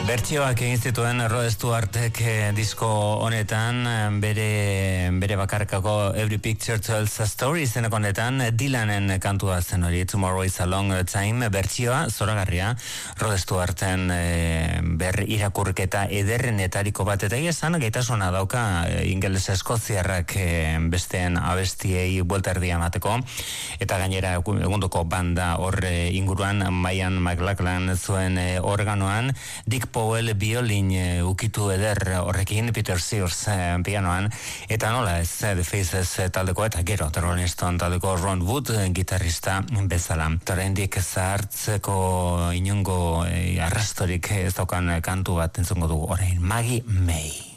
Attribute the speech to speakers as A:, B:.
A: Bertsioak egin zituen Rod Stewartek disko honetan, bere bakarkako Every Picture Tells a Story izeneko honetan, Dylanen kantua zen hori, Tomorrow is a Long Time, bertsioa zoragarria, Rod Stewarten irakurketa ederrenetariko bat, eta esan gaitasuna dauka ingeles eskoziarrak besteen abestiei buelta erdia emateko, eta gainera egundoko banda hor inguruan, Mayan McLachlan zuen organoan, Dick Powell biolin ukitu eder horrekin, Peter Sears pianoan, eta nola ez The Faces taldeko eta gero The Rolling Stone taldeko Ron Wood gitarrista bezala. Oraindik zahartzeko inongo arrastorik ez daukan kantu bat entzungo dugu orain, Maggie May.